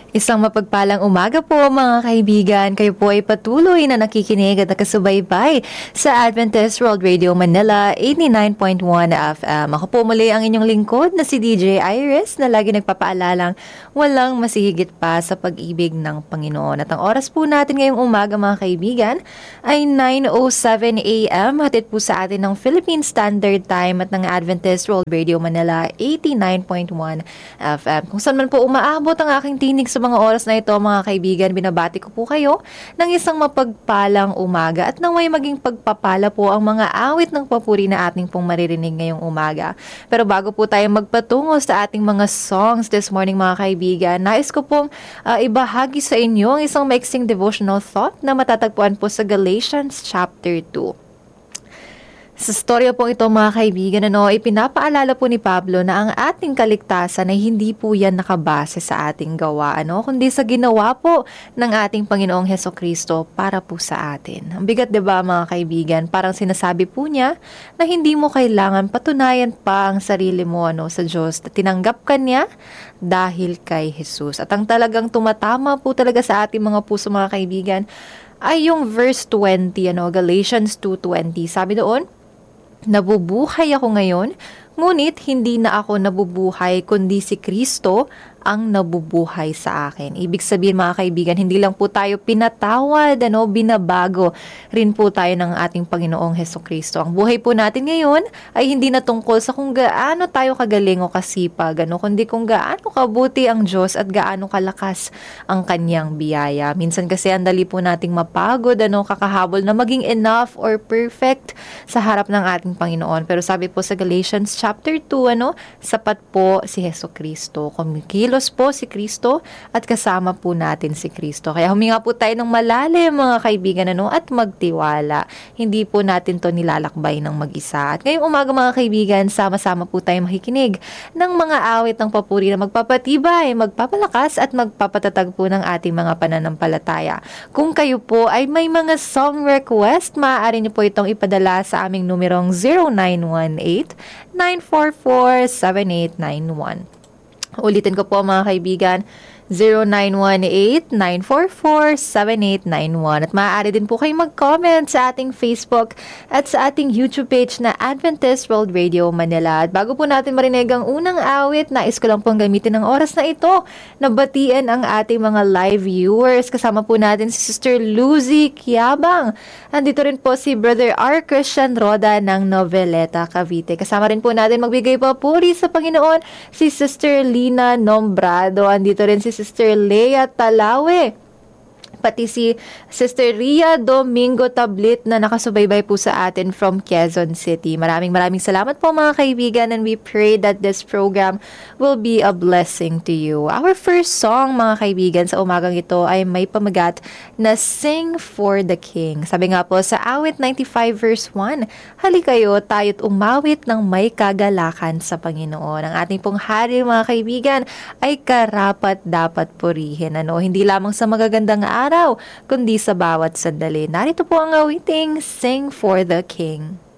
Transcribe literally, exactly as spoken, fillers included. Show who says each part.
Speaker 1: Isang mapagpalang umaga po mga kaibigan. Kayo po ay patuloy na nakikinig at nakasubaybay sa Adventist World Radio Manila eighty-nine point one F M. Ako po muli ang inyong lingkod na si D J Iris na lagi nagpapaalalang walang masihigit pa sa pag-ibig ng Panginoon. At ang oras po natin ngayong umaga mga kaibigan ay nine oh seven A M. Hatid po sa atin ng Philippine Standard Time at ng Adventist World Radio Manila eighty-nine point one F M. Kung saan man po umaabot ang aking tinig sa mga oras na ito mga kaibigan, binabati ko po kayo ng isang mapagpalang umaga at nang may maging pagpapala po ang mga awit ng papuri na ating pong maririnig ngayong umaga. Pero bago po tayo magpatungo sa ating mga songs this morning mga kaibigan, nais ko pong uh, ibahagi sa inyo ang isang maiksing devotional thought na matatagpuan po sa Galatians chapter two. Sa storya pong ito mga kaibigan, ano, ipinapaalala po ni Pablo na ang ating kaligtasan ay hindi po yan nakabase sa ating gawa, ano, kundi sa ginawa po ng ating Panginoong Hesukristo para po sa atin. Ang bigat, diba mga kaibigan? Parang sinasabi po niya na hindi mo kailangan patunayan pa ang sarili mo ano, sa Diyos. Tinanggap ka niya dahil kay Jesus. At ang talagang tumatama po talaga sa ating mga puso mga kaibigan ay yung verse twenty, ano, Galatians two twenty. Sabi doon, nabubuhay ako ngayon, ngunit hindi na ako nabubuhay kundi si Kristo ang nabubuhay sa akin. Ibig sabihin mga kaibigan, hindi lang po tayo pinatawad, ano, binabago rin po tayo ng ating Panginoong Hesukristo. Ang buhay po natin ngayon ay hindi na tungkol sa kung gaano tayo kagaling o kasipag, ano, kundi kung gaano kabuti ang Diyos at gaano kalakas ang kanyang biyaya. Minsan kasi ang dali po nating mapagod, ano, kakahabol na maging enough or perfect sa harap ng ating Panginoon. Pero sabi po sa Galatians chapter two, ano, sapat po si Hesukristo. Kumikilos po si Kristo at kasama po natin si Kristo. Kaya huminga po tayo ng malalim mga kaibigan, ano, at magtiwala. Hindi po natin to nilalakbay ng mag-isa. At ngayong umaga mga kaibigan, sama-sama po tayo makikinig ng mga awit ng papuri na magpapatibay, magpapalakas at magpapatatag po ng ating mga pananampalataya. Kung kayo po ay may mga song request, maaari niyo po itong ipadala sa aming numerong zero nine one eight, nine four four, seven eight nine one. Ulitin ko po mga kaibigan, zero nine one eight, nine four four, seven eight nine one. At maaari din po kayo mag-comment sa ating Facebook at sa ating YouTube page na Adventist World Radio Manila. At bago po natin marinig ang unang awit, nais ko lang pong gamitin ang oras na ito na batiin ang ating mga live viewers. Kasama po natin si Sister Lucy Kiabang. Andito rin po si Brother R. Christian Roda ng Noveleta, Cavite. Kasama rin po natin magbigay papuri sa Panginoon si Sister Lina Nombrado. Andito rin si Sister Leia Talawe, pati si Sister Ria Domingo Tablit na nakasubaybay po sa atin from Quezon City. Maraming maraming salamat po mga kaibigan, and we pray that this program will be a blessing to you. Our first song mga kaibigan sa umagang ito ay may pamagat na Sing for the King. Sabi nga po sa awit ninety-five verse one, halikayo tayo't umawit ng may kagalakan sa Panginoon. Ang ating pong hari mga kaibigan ay karapat dapat purihin. Ano? Hindi lamang sa magagandang araw, kundi sa bawat sandali. Narito po ang awiting Sing for the King.